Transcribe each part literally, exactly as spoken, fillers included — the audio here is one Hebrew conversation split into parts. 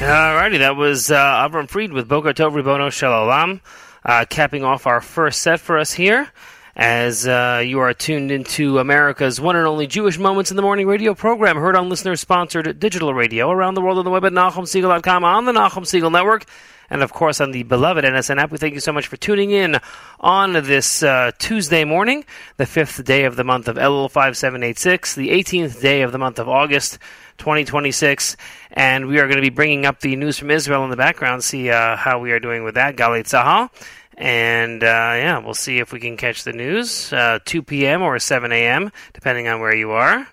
Alrighty, that was uh, Avram Fried with Boker Tov Ribono Shel Olam, uh, capping off our first set for us here, as uh, you are tuned into America's one and only Jewish Moments in the Morning radio program, heard on listener-sponsored digital radio around the world on the web at Nachum Segal dot com, on the Nachum Segal Network, and of course on the beloved N S N app. We thank you so much for tuning in on this uh, Tuesday morning, the fifth day of the month of Elul five seven eight six, the eighteenth day of the month of August twenty twenty-six, and we are going to be bringing up the news from Israel in the background, see uh, how we are doing with that, Galei Tzahal, and uh, yeah, we'll see if we can catch the news, uh, two p.m. or seven a.m., depending on where you are,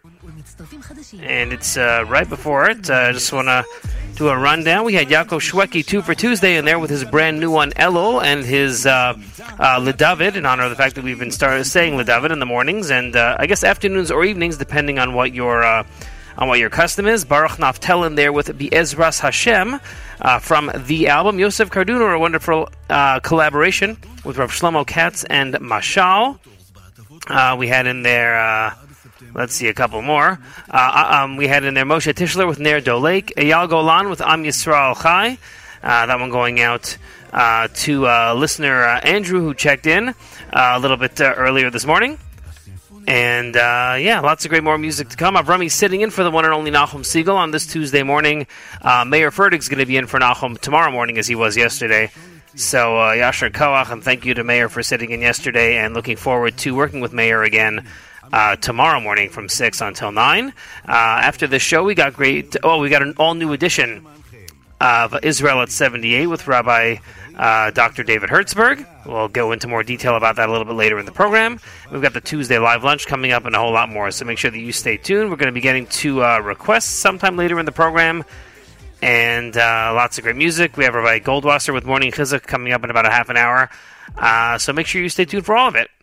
and it's uh, right before it. I uh, just want to do a rundown. We had Yaakov Shweki two for Tuesday in there with his brand new one, Elul, and his uh, uh, LeDavid, in honor of the fact that we've been started saying LeDavid in the mornings, and uh, I guess afternoons or evenings, depending on what your uh, on what your custom is. Baruch Naftalin there with Be'ezras Hashem uh, from the album. Yosef Karduner, a wonderful uh, collaboration with Rav Shlomo Katz and Mashal. Uh, we had in there, uh, let's see, a couple more. Uh, um, we had in there Moshe Tischler with Ner Dolek, Eyal Golan with Am Yisrael Chai. Uh, that one going out uh, to uh, listener uh, Andrew, who checked in uh, a little bit uh, earlier this morning. And, uh, yeah, lots of great more music to come. Avrami sitting in for the one and only Nachum Segal on this Tuesday morning. Uh, Mayor Ferdig's going to be in for Nachum tomorrow morning, as he was yesterday. So, uh, Yasher Koach, and thank you to Mayor for sitting in yesterday, and looking forward to working with Mayor again uh, tomorrow morning from six until nine. Uh, after the show, we got great, oh, we got an all-new edition of Israel at seventy-eight with Rabbi uh, Doctor David Hertzberg. We'll go into more detail about that a little bit later in the program. We've got the Tuesday live lunch coming up and a whole lot more, so make sure that you stay tuned. We're going to be getting to uh, requests sometime later in the program, and uh, lots of great music. We have Rabbi Goldwasser with Morning Chizuk coming up in about a half an hour, uh, so make sure you stay tuned for all of it.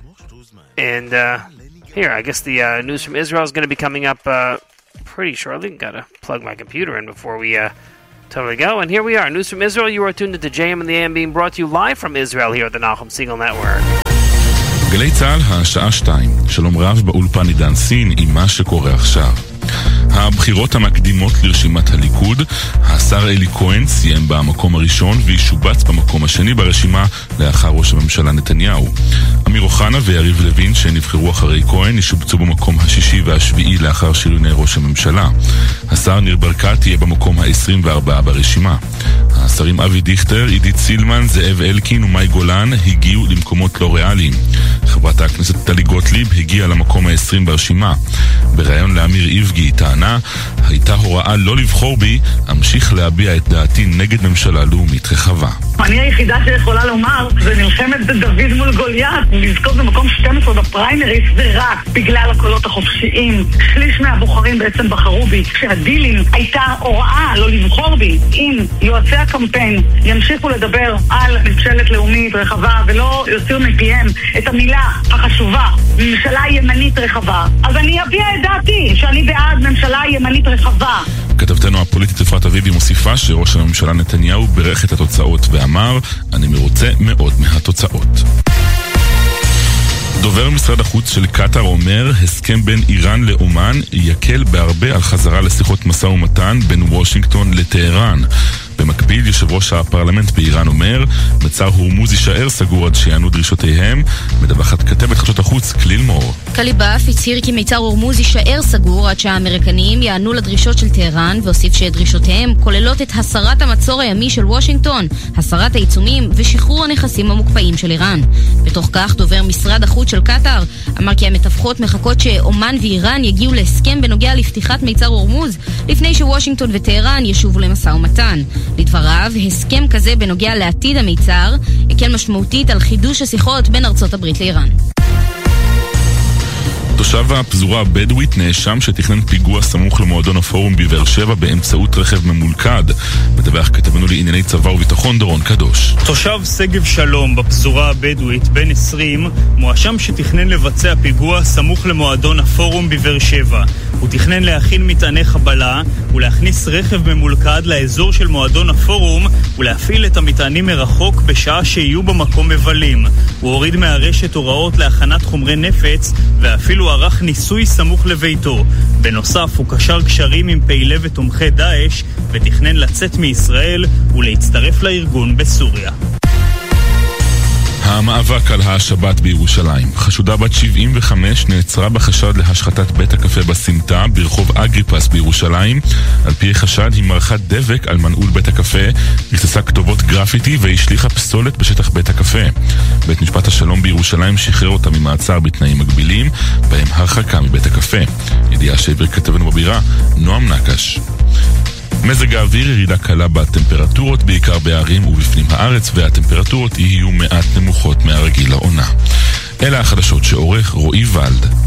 And uh, here, I guess the uh, news from Israel is going to be coming up uh, pretty shortly. Got to plug my computer in before we uh, totally go. And here we are, news from Israel. You are tuned into J M and the A M, being brought to you live from Israel here at the Nachum Segal Network. גלי צהל, השעה שתיים. שלום רב באולפן עידן סין עם מה שקורה עכשיו. הבחירות המקדימות לרשימת הליכוד, השר אלי כהן סיים במקום הראשון וישובץ במקום השני ברשימה לאחר ראש הממשלה נתניהו. אמיר אוחנה ויריב לוין שנבחרו אחרי כהן ישובצו במקום השישי והשביעי לאחר שריוני ראש הממשלה. השר ניר ברקת יהיה במקום ה-עשרים וארבע ברשימה. השרים אבי דיכטר, עידית סילמן, זאב אלקין ומאי גולן הגיעו למקומות לא ריאליים. חברת הכנסת טלי גוטליב הגיעה למקום ה-עשרים ברשימה. בראיון לאמיר איבגי טענה, הייתה הוראה לא לבחור בי, אמשיך להביע את דעתי נגד ממשלה לאומית רחבה. אני היחידה שיכולה לומר, זה נלחמת דוד מול גוליית, לזכות במקום שתים עשרה בפריימריס, זה רק בגלל הקולות החופשיים. שליש מהבוחרים בעצם בחרו בי. כשהדילים הייתה הוראה לא לבחור בי, אם יועצי הקמפיין ימשיכו לדבר על ממשלת לאומית רחבה, ולא יוציאו מפיהם את המילה החשובה, ממשלה ימנית רחבה, אז אני אביע את דעתי שאני בעד ממשלה ימנית רחבה. כתבתנו הפוליטית אפרת אביבי מוסיפה שראש הממשלה נתניהו בירך את התוצאות ואמר, אני מרוצה מאוד מהתוצאות. דובר משרד החוץ של קטר אומר, הסכם בין איראן לאומן יקל בהרבה על חזרה לשיחות משא ומתן בין וושינגטון לטהרן. במקביל, יושב ראש הפרלמנט באיראן אומר, מצר הורמוז יישאר סגור עד שיענו דרישותיהם. מדווחת כתבת חדשות החוץ כליל מור. קליבאף הצהיר כי מצר הורמוז יישאר סגור עד שהאמריקנים יענו לדרישות של טהרן, והוסיף שדרישותיהם כוללות את הסרת המצור הימי של וושינגטון, הסרת העיצומים ושחרור הנכסים המוקפאים של איראן. בתוך כך, דובר משרד החוץ של קטר אמר כי המתווכות מחכות שאומן ואיראן יגיעו להסכם בנוגע לפתיחת מצר הורמוז לפני שוושינגטון וטהרן ישובו למשא ומתן. לדבריו, הסכם כזה בנוגע לעתיד המיצר יקל משמעותית על חידוש השיחות בין ארצות הברית לאיראן. תושב הפזורה הבדואית נאשם שתכנן פיגוע סמוך למועדון הפורום בבאר שבע באמצעות רכב ממולכד. מדווח כתבנו לענייני צבא וביטחון דורון קדוש. תושב שגב שלום בפזורה הבדואית בן עשרים מואשם שתכנן לבצע פיגוע סמוך למועדון הפורום בבאר שבע. הוא תכנן להכין מטעני חבלה ולהכניס רכב ממולכד לאזור של מועדון הפורום ולהפעיל את המטענים מרחוק בשעה שיהיו במקום מבלים. הוא הוריד מהרשת הוראות להכנת חומרי נפץ ואפילו ערך ניסוי סמוך לביתו. בנוסף הוא קשר קשרים עם פעילי ותומכי דאעש ותכנן לצאת מישראל ולהצטרף לארגון בסוריה. המאבק על השבת בירושלים. חשודה בת שבעים וחמש נעצרה בחשד להשחתת בית הקפה בסמטה ברחוב אגריפס בירושלים. על פי חשד היא מרחה דבק על מנעול בית הקפה, ריססה כתובות גרפיטי והשליחה פסולת בשטח בית הקפה. בית משפט השלום בירושלים שחרר אותה ממעצר בתנאים מגבילים, בהם הרחקה מבית הקפה. ידיעה שהעביר כתבנו בבירה, נועם נקש. מזג האוויר, ירידה קלה בטמפרטורות, בעיקר בערים ובפנים הארץ, והטמפרטורות יהיו מעט נמוכות מהרגיל לעונה. אלה החדשות שעורך רועי ולד.